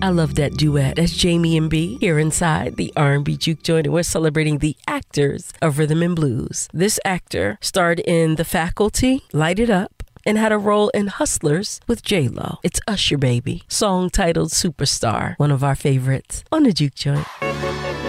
I love that duet. That's Jamie and B here inside the R&B Juke Joint, and we're celebrating the actors of Rhythm and Blues. This actor starred in The Faculty, Light It Up, and had a role in Hustlers with J-Lo. It's Usher Baby, song titled Superstar, one of our favorites on the Juke Joint.